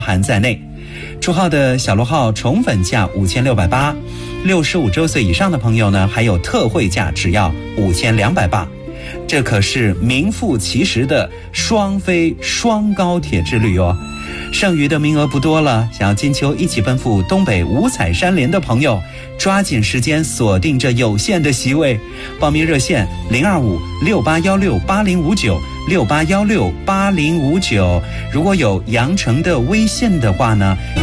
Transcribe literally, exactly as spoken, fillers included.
含在内。初号的小螺号宠粉价五千六百八，六十五周岁以上的朋友呢，还有特惠价只要五千两百八。这可是名副其实的双飞双高铁之旅哦。剩余的名额不多了，想要金秋一起奔赴东北五彩山连的朋友，抓紧时间锁定这有限的席位。报名热线零二五六八幺六八零五九六八幺六八零五九。如果有羊城的微信的话呢？